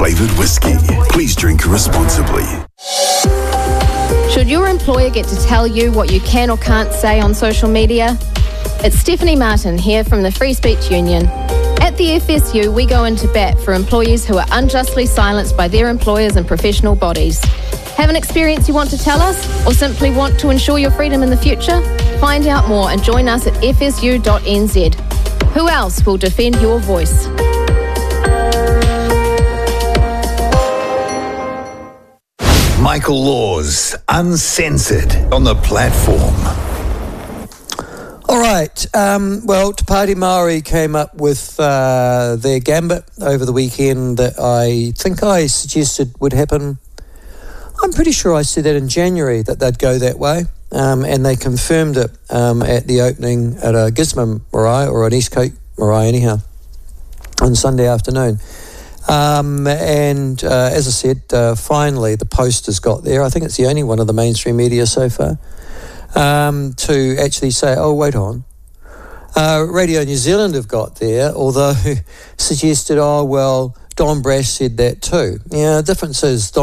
flavoured whiskey. Please drink responsibly. Should your employer get to tell you what you can or can't say on social media? It's Stephanie Martin here from the Free Speech Union. At the FSU, we go into bat for employees who are unjustly silenced by their employers and professional bodies. Have an experience you want to tell us, or simply want to ensure your freedom in the future? Find out more and join us at fsu.nz. Who else will defend your voice? Michael Laws, Uncensored, on the platform. All right. Well, Te Pāti Māori came up with their gambit over the weekend that I think I suggested would happen. I'm pretty sure I said that in January that they'd go that way, and they confirmed it at the opening at a Gisborne marae, or an East Cape marae anyhow, on Sunday afternoon. And as I said, finally the posters got there. I think it's the only one of the mainstream media so far to actually say, oh, wait on. Radio New Zealand have got there, although suggested, oh, well, Don Brash said that too. Yeah, the difference is